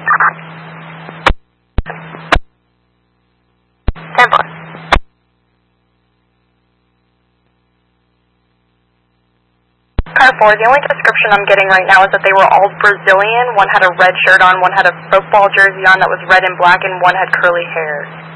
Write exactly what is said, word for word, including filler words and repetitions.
ten four. Car four, the only description I'm getting right now is that they were all Brazilian. One had a red shirt on, one had a football jersey on that was red and black, and one had curly hair.